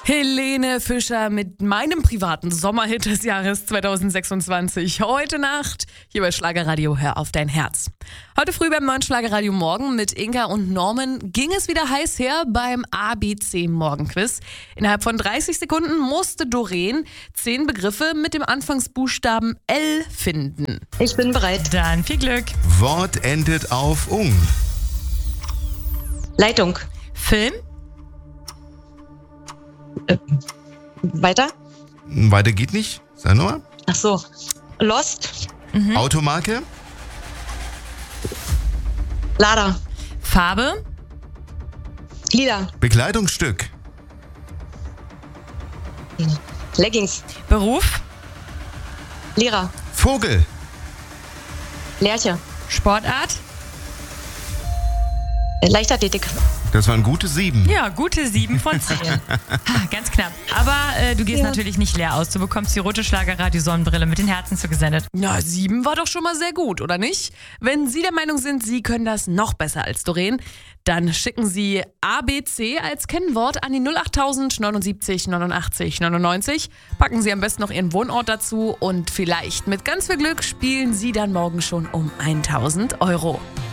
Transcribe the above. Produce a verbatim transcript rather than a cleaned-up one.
Helene Fischer mit meinem privaten Sommerhit des Jahres zwanzig sechsundzwanzig. Heute Nacht hier bei Schlagerradio Hör auf dein Herz. Heute früh beim neuen Schlagerradio Morgen mit Inka und Norman ging es wieder heiß her beim A B C Morgenquiz. Innerhalb von dreißig Sekunden musste Doreen zehn Begriffe mit dem Anfangsbuchstaben L finden. Ich bin bereit. Dann viel Glück. Wort endet auf ung. Leitung. Film, Weiter? Weiter geht nicht. Sag nochmal. Ach so. Lost. Automarke. Lada. Farbe, Lila. Bekleidungsstück. Leggings. Beruf, Lehrer. Vogel. Lerche. Sportart. Äh, Leichtathletik. Das waren gute sieben. Ja, gute sieben von zehn. Ha, ganz knapp. Aber äh, du gehst Ja. natürlich nicht leer aus. Du bekommst die rote Schlagerradio-Sonnenbrille mit den Herzen zugesendet. Na, sieben war doch schon mal sehr gut, oder nicht? Wenn Sie der Meinung sind, Sie können das noch besser als Doreen, dann schicken Sie A B C als Kennwort an die null achttausend neunundsiebzig neunundachtzig neunundneunzig. Packen Sie am besten noch Ihren Wohnort dazu und vielleicht mit ganz viel Glück spielen Sie dann morgen schon um tausend Euro.